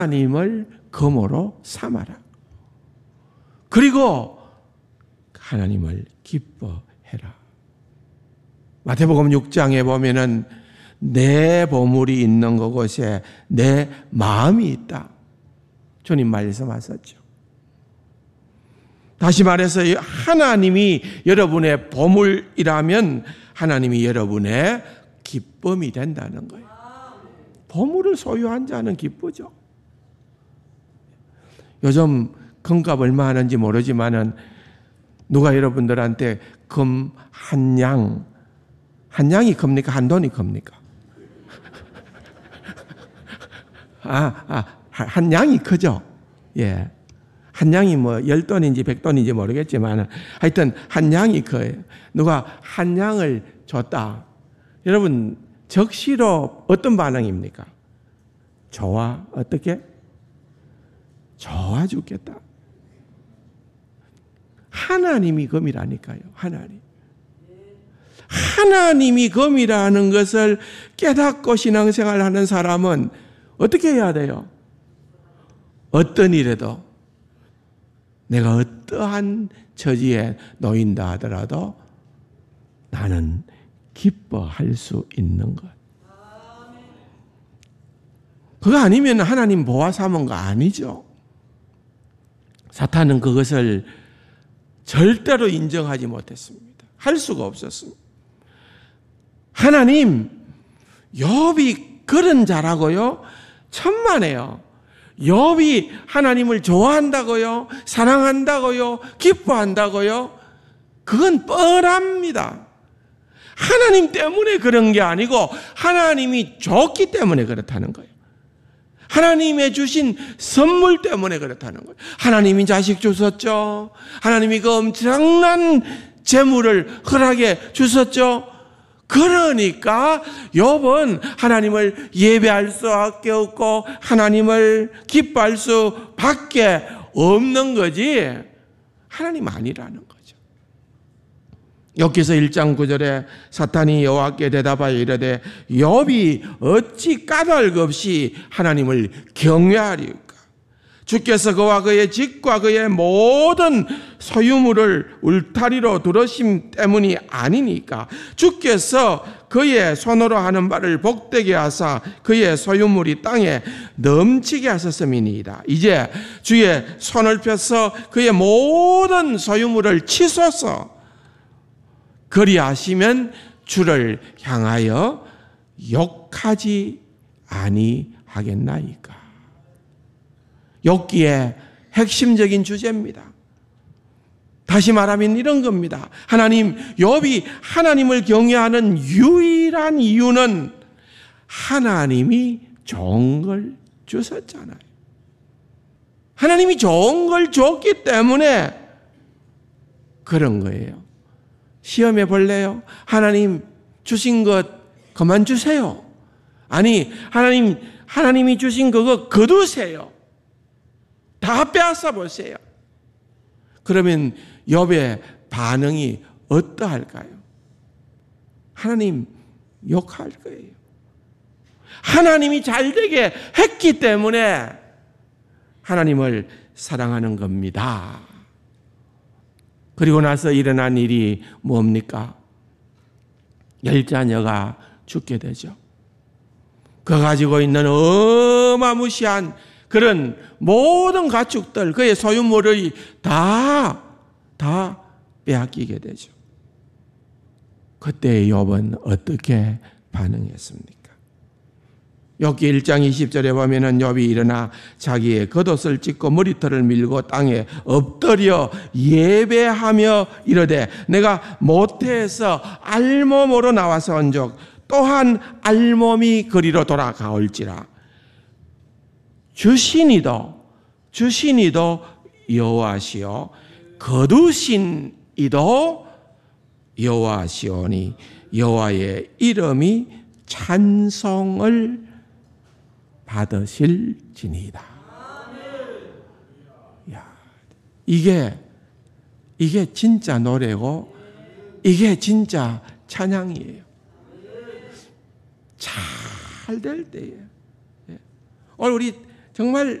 하나님을 검으로 삼아라. 그리고 하나님을 기뻐해라. 마태복음 6장에 보면은 내 보물이 있는 그곳에 내 마음이 있다. 주님 말씀하셨죠. 다시 말해서 하나님이 여러분의 보물이라면 하나님이 여러분의 기쁨이 된다는 거예요. 보물을 소유한 자는 기쁘죠. 요즘 금값 얼마 하는지 모르지만은 누가 여러분들한테 금 한 양이 큽니까? 한 돈이 큽니까? 한 양이 크죠? 예. 한 양이 뭐 10돈인지 100돈인지 모르겠지만 하여튼 한 양이 커요. 누가 한 양을 줬다. 여러분 적시로 어떤 반응입니까? 좋아. 어떻게? 좋아 죽겠다. 하나님이 검이라니까요. 하나님이 검이라는 것을 깨닫고 신앙생활을 하는 사람은 어떻게 해야 돼요? 어떤 일에도 내가 어떠한 처지에 놓인다 하더라도 나는 기뻐할 수 있는 것. 그거 아니면 하나님 보아 삼은 거 아니죠. 사탄은 그것을 절대로 인정하지 못했습니다. 할 수가 없었습니다. 하나님, 욥이 그런 자라고요? 천만에요. 욥이 하나님을 좋아한다고요? 사랑한다고요? 기뻐한다고요? 그건 뻔합니다. 하나님 때문에 그런 게 아니고 하나님이 좋기 때문에 그렇다는 거예요. 하나님의 주신 선물 때문에 그렇다는 거예요. 하나님이 자식 주셨죠. 하나님이 그 엄청난 재물을 허락해 주셨죠. 그러니까 욥은 하나님을 예배할 수밖에 없고 하나님을 기뻐할 수밖에 없는 거지 하나님 아니라는 거죠. 욥기서 1장 9절에 사탄이 여호와께 대답하여 이르되 욥이 어찌 까닭 없이 하나님을 경외하리까? 주께서 그와 그의 집과 그의 모든 소유물을 울타리로 두르심 때문이 아니니까. 주께서 그의 손으로 하는 바를 복되게 하사 그의 소유물이 땅에 넘치게 하셨음이니이다. 이제 주의 손을 펴서 그의 모든 소유물을 치소서. 그리하시면 주를 향하여 욕하지 아니하겠나이까. 욥기의 핵심적인 주제입니다. 다시 말하면 이런 겁니다. 하나님, 욥이 하나님을 경외하는 유일한 이유는 하나님이 좋은 걸 주셨잖아요. 하나님이 좋은 걸 줬기 때문에 그런 거예요. 시험해 볼래요? 하나님 주신 것 그만 주세요. 아니, 하나님이 주신 그거 거두세요. 다 빼앗아 보세요. 그러면 욥의 반응이 어떠할까요? 하나님 욕할 거예요. 하나님이 잘되게 했기 때문에 하나님을 사랑하는 겁니다. 그리고 나서 일어난 일이 뭡니까? 10자녀가 죽게 되죠. 그 가지고 있는 어마무시한 그런 모든 가축들, 그의 소유물을 다 빼앗기게 되죠. 그때 욥은 어떻게 반응했습니까? 욥기 1장 20절에 보면은 욥이 일어나 자기의 겉옷을 찢고 머리털을 밀고 땅에 엎드려 예배하며 이르되 내가 모태에서 알몸으로 나와서 온즉 또한 알몸이 그리로 돌아가올지라. 주신 이도 여호와시요 거두신 이도 여호와시오니 여호와의 이름이 찬송을 받으실지니이다. 야, 이게 진짜 노래고 이게 진짜 찬양이에요. 잘 될 때에. 오늘 우리 정말